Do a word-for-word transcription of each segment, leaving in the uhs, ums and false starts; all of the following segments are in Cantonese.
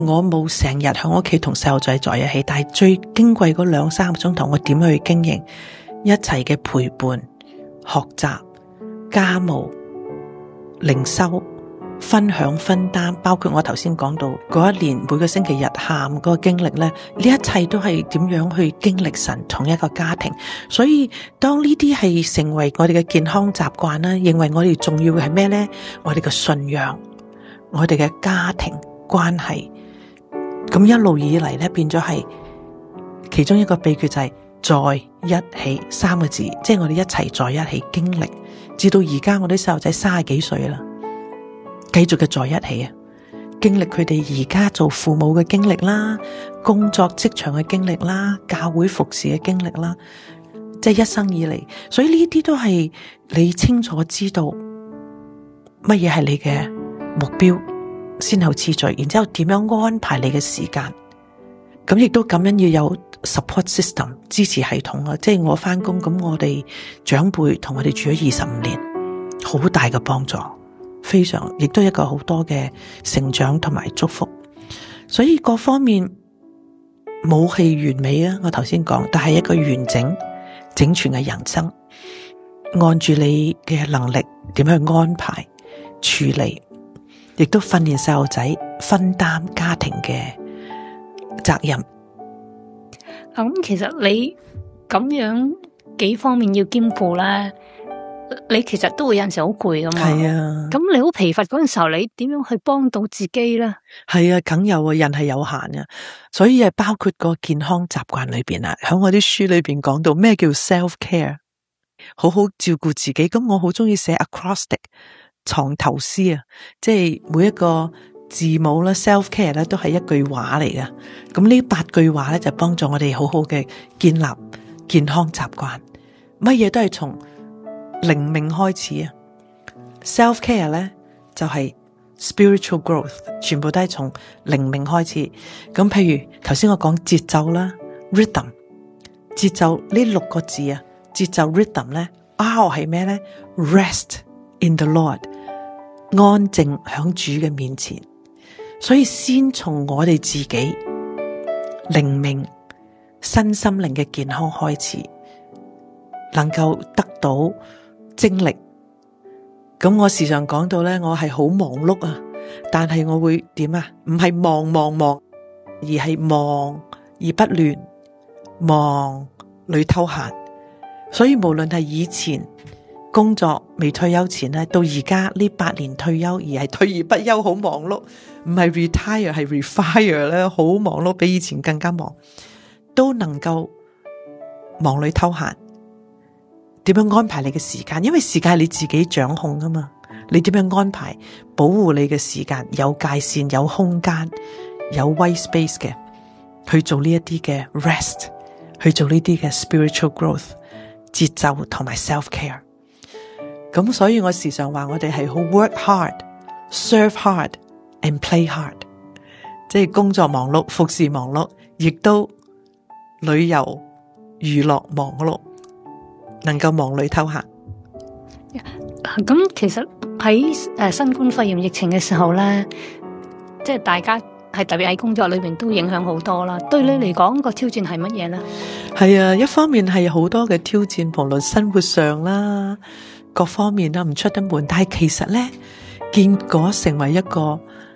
我冇成日喺屋企同細路仔在一起，但係最矜貴嗰兩三個鐘頭，我點去經營一齊嘅陪伴、學習、家務、靈修、分享、分擔，包括我頭先講到嗰一年每個星期日喊嗰個經歷咧，呢一切都係點樣去經歷神同一個家庭。所以當呢啲係成為我哋嘅健康習慣啦，認為我哋重要嘅係咩咧？我哋嘅信仰，我哋嘅家庭關係。咁一路以嚟咧，變咗係其中一個秘訣就係在一起三個字，即係我哋一齊在一起經歷，至到而家我啲細路仔三十幾歲啦，繼續嘅在一起啊，經歷佢哋而家做父母嘅經歷啦，工作職場嘅經歷啦，教會服侍嘅經歷啦，即係一生以嚟，所以呢啲都係你清楚知道乜嘢係你嘅目標。先後次序，然之後點樣安排你嘅時間，咁亦都咁樣要有 support system 支持系統啊！即係我返工，咁我哋長輩同我哋住咗二十五年，好大嘅幫助，非常，亦都一個好多嘅成長同埋祝福。所以各方面冇係完美啊！我頭先講，但係一個完整整全嘅人生，按住你嘅能力點樣安排處理。亦都訓練細路仔分擔家庭嘅責任。 咁、嗯、其實你咁樣幾方面要兼顧咧，你其實都會有陣時好攰噶嘛。係啊。咁你好疲乏嗰陣時候，你點樣去幫到自己咧？係啊，梗有啊，人係有限嘅，所以係包括個健康習慣裏邊啊。喺我啲書裏邊講到咩叫 self care， 好好照顧自己。咁我好中意寫 acrostic。藏頭詩啊，即係每一個字母咧 self care 咧都係一句話嚟嘅。咁呢八句話咧就幫助我哋好好嘅建立健康習慣。乜嘢都係從靈命開始啊。self care 咧就係 spiritual growth， 全部都係從靈命開始。咁譬如頭先我講節奏啦 rhythm， 節奏呢六個字啊，節奏 rhythm 咧 R 係咩咧 rest in the Lord， 安靜響主嘅面前。所以先從我哋自己靈命身心靈嘅健康開始，能夠得到精力。咁我時常講到咧，我係好忙碌啊，但係我會點啊？唔係忙忙忙，而係忙而不亂，忙裏偷閒。所以無論係以前工作未退休前咧，到而家呢八年退休，而係退而不休，好忙碌，唔係 retire 係 refire 咧，好忙碌，比以前更加忙，都能夠忙裏偷閒。點樣安排你嘅時間？因為時間係你自己掌控噶嘛，你點樣安排保護你嘅時間？有界線、有空間、有 white space 嘅去做呢一啲嘅 rest， 去做呢啲嘅 spiritual growth， 節奏同埋 self care。咁所以我時常話我哋係好 work hard, serve hard and play hard， 即係工作忙碌、服侍忙碌，亦都旅遊娛樂忙碌，能夠忙裏偷閒。 咁其實喺誒新冠肺炎疫情嘅時候咧，即係大家係特別喺工作裏邊都影響好多啦。對你嚟講個挑戰係乜嘢咧？ 係啊，一方面係好多嘅挑戰，無論生活上啦。各方面都唔出得門，但係其實咧，結果成為一個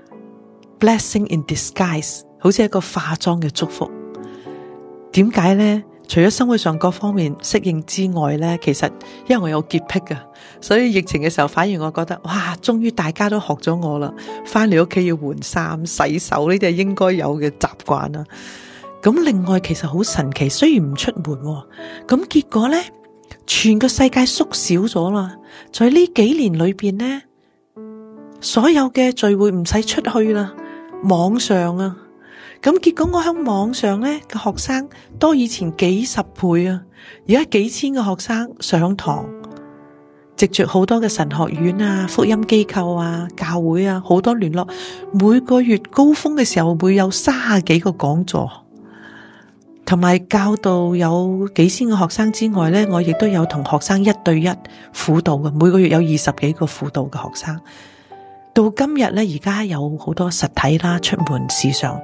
blessing in disguise， 好似一個化妝嘅祝福。點解咧？除咗生活上各方面適應之外咧，其實因為我有潔癖㗎，所以疫情嘅時候反而我覺得，哇，終於大家都學咗我啦，翻嚟屋企要換衫、洗手呢啲係應該有嘅習慣啦。咁另外其實好神奇，雖然唔出門，咁結果咧，全個世界縮小咗啦，在呢幾年裏邊呢，所有嘅聚會唔使出去啦，網上啊，咁結果我喺網上呢嘅學生多以前幾十倍啊，而家幾千個學生上堂，藉住好多嘅神學院啊、福音機構啊、教會啊，好多聯絡，每個月高峰嘅時候會有三十幾個講座。同埋教導有幾千個學生之外呢，我亦都有同學生一對一輔導嘅，每個月有二十幾個輔導嘅學生。 到今日咧，而家有好多實體啦，出門時常